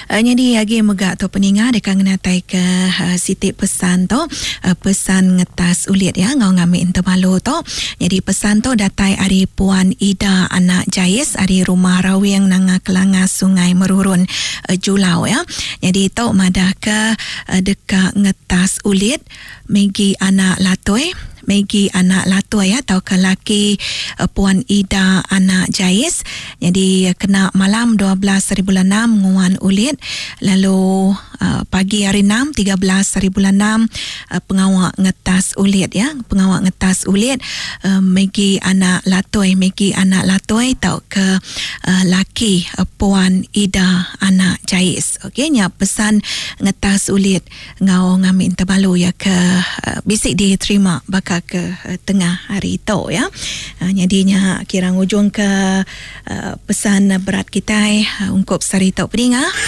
Jadi lagi megak tu peninga dekat ngenatai ke sitik pesan tu, pesan ngetas ulit ya ngau ngambil intermalu tu. Jadi pesan tu datai ari Puan Ida anak Jais ari rumah Rawing nanga Kelanga Sungai Merurun Julau ya. Jadi tu madah ke dekat ngetas ulit Megi anak Latoi, Megi anak Latoi ya, atau ke laki Puan Ida anak Jais. Jadi kena malam 12/6 nguan ulit, lalu pagi hari 6 13/6 pengawak ngetas ulit ya, pengawak ngetas ulit Megi anak Latoi, Megi anak Latoi tau ke laki Puan Ida anak Jais. Okey nya pesan ngetas ulit ngau ngamin terbalu ya ke bisik diterima bakal ke tengah hari itu ya. Jadinya kira ujung ke pesan berat kita ungkup sari tok peninga.